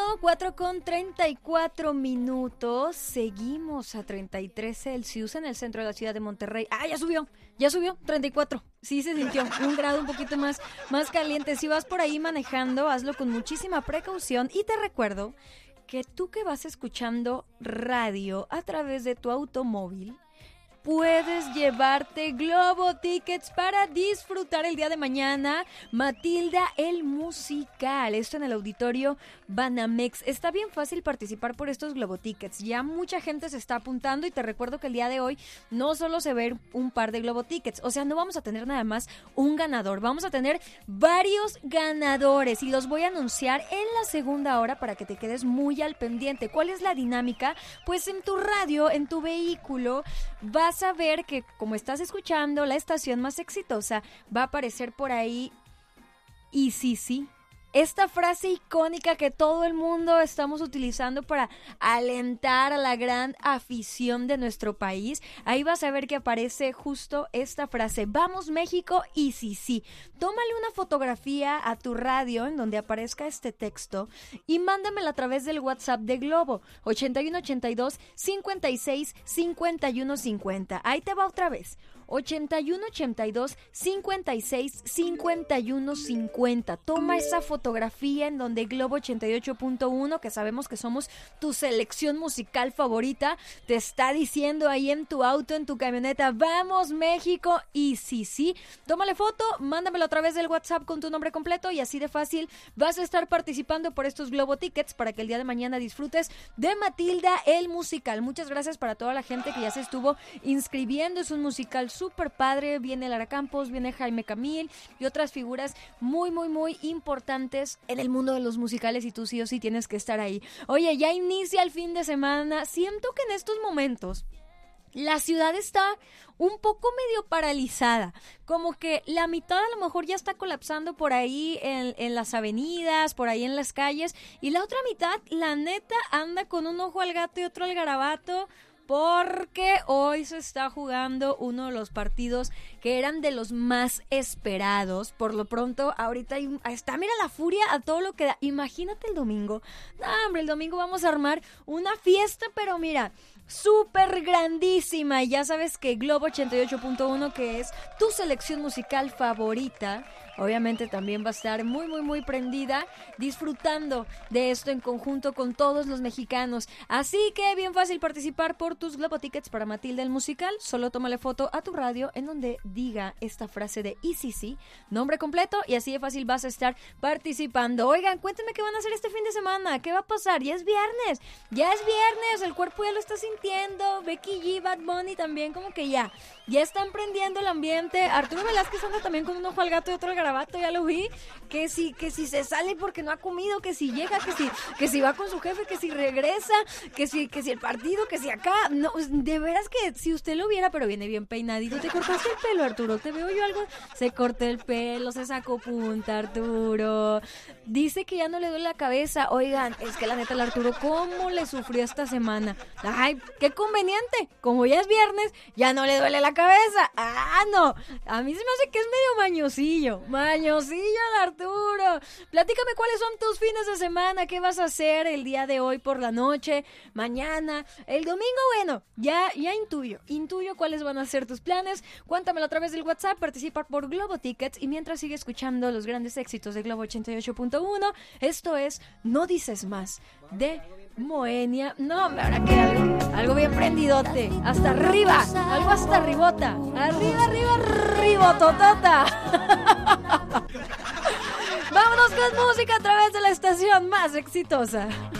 4:34 seguimos a 33 Celsius en el centro de la ciudad de Monterrey. Ya subió, 34. Sí se sintió un grado un poquito más caliente. Si vas por ahí manejando, hazlo con muchísima precaución y te recuerdo que tú que vas escuchando radio a través de tu automóvil, puedes llevarte Globo Tickets para disfrutar el día de mañana Matilda el musical. Esto en el auditorio Banamex. Está bien fácil participar por estos Globo Tickets. Ya mucha gente se está apuntando y te recuerdo que el día de hoy no solo se ve un par de Globo Tickets. O sea, no vamos a tener nada más un ganador. Vamos a tener varios ganadores y los voy a anunciar en la segunda hora para que te quedes muy al pendiente. ¿Cuál es la dinámica? Pues en tu radio, en tu vehículo, vas a ver que como estás escuchando la estación más exitosa, va a aparecer por ahí y sí. Esta frase icónica que todo el mundo estamos utilizando para alentar a la gran afición de nuestro país. Ahí vas a ver que aparece justo esta frase. Vamos México y sí. Tómale una fotografía a tu radio en donde aparezca este texto y mándamela a través del WhatsApp de Globo 8182 56 51 50. Ahí te va otra vez. 8182 56 51 50. Toma esa fotografía en donde Globo 88.1, que sabemos que somos tu selección musical favorita, te está diciendo ahí en tu auto, en tu camioneta, vamos México y sí. Tómale foto, mándamelo a través del WhatsApp con tu nombre completo y así de fácil vas a estar participando por estos Globo Tickets para que el día de mañana disfrutes de Matilda el musical. Muchas gracias para toda la gente que ya se estuvo inscribiendo. Es un musical súper padre, viene Lara Campos, viene Jaime Camil y otras figuras muy importantes en el mundo de los musicales y tú sí o sí tienes que estar ahí. Oye, ya inicia el fin de semana, siento que en estos momentos la ciudad está un poco medio paralizada, como que la mitad a lo mejor ya está colapsando por ahí en las avenidas, por ahí en las calles, y la otra mitad, la neta, anda con un ojo al gato y otro al garabato, porque hoy se está jugando uno de los partidos que eran de los más esperados. Por lo pronto, ahorita está, mira la furia a todo lo que da. Imagínate el domingo. No, hombre, el domingo vamos a armar una fiesta, pero mira, súper grandísima. Y ya sabes que Globo 88.1, que es tu selección musical favorita, obviamente también va a estar muy prendida, disfrutando de esto en conjunto con todos los mexicanos. Así que bien fácil participar por tus Globo Tickets para Matilda el musical. Solo tómale foto a tu radio en donde diga esta frase de sí, nombre completo, y así de fácil vas a estar participando. Oigan, cuéntenme qué van a hacer este fin de semana, qué va a pasar. Ya es viernes, el cuerpo ya lo está sintiendo. Becky G, Bad Bunny también como que ya están prendiendo el ambiente. Arturo Velázquez anda también con un ojo al gato y otro al garabato, ya lo vi, que si se sale porque no ha comido, que si llega, que si va con su jefe, que si regresa, que si el partido, que si acá. No, de veras que si usted lo viera, pero viene bien peinadito. ¿Te cortaste el pelo, Arturo? ¿Te veo yo algo? Se cortó el pelo, se sacó punta, Arturo. Dice que ya no le duele la cabeza. Oigan, es que la neta, el Arturo, ¿cómo le sufrió esta semana? Ay, qué conveniente. Como ya es viernes, ya no le duele la cabeza. Ah, no. A mí se me hace que es medio mañosillo el Arturo. Platícame cuáles son tus fines de semana, qué vas a hacer el día de hoy por la noche, mañana, el domingo. Bueno, ya intuyo cuáles van a ser tus planes. Cuéntamelo a través del WhatsApp, participar por Globo Tickets, y mientras sigue escuchando los grandes éxitos de Globo 88.1, esto es No Dices Más de Moenia. No, ahora que algo bien prendidote, hasta arriba, algo hasta arribota, arribototota. Vámonos con música a través de la estación más exitosa.